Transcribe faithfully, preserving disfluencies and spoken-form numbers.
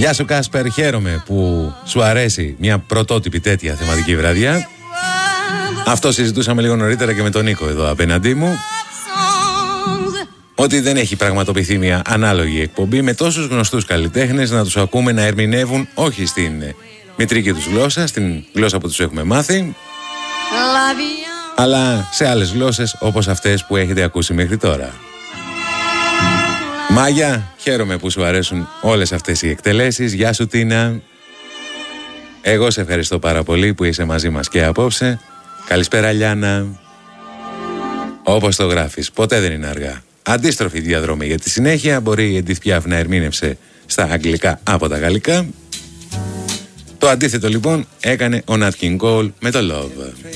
Γεια σου Κάσπερ, χαίρομαι που σου αρέσει μια πρωτότυπη τέτοια θεματική βραδιά. Αυτό συζητούσαμε λίγο νωρίτερα και με τον Νίκο εδώ απέναντί μου, ότι δεν έχει πραγματοποιηθεί μια ανάλογη εκπομπή με τόσους γνωστούς καλλιτέχνες να τους ακούμε να ερμηνεύουν όχι στην μητρική τους γλώσσα, στην γλώσσα που τους έχουμε μάθει, αλλά σε άλλες γλώσσες όπως αυτές που έχετε ακούσει μέχρι τώρα. Μάγια, χαίρομαι που σου αρέσουν όλες αυτές οι εκτελέσεις. Γεια σου Τίνα. Εγώ σε ευχαριστώ πάρα πολύ που είσαι μαζί μας και απόψε. Καλησπέρα Λιάννα. Όπως το γράφεις, ποτέ δεν είναι αργά. Αντίστροφη διαδρομή για τη συνέχεια. Μπορεί η Edith Piaf να ερμήνευσε στα αγγλικά από τα γαλλικά. Το αντίθετο λοιπόν έκανε ο Nat King Cole με το Love.